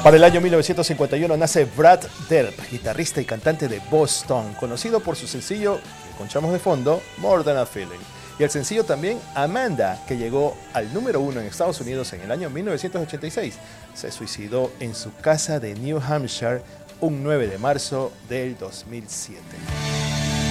Para el año 1951 nace Brad Delp, guitarrista y cantante de Boston, conocido por su sencillo, que escuchamos de fondo, More Than a Feeling. Y el sencillo también Amanda, que llegó al número 1 en Estados Unidos en el año 1986. Se suicidó en su casa de New Hampshire un 9 de marzo del 2007.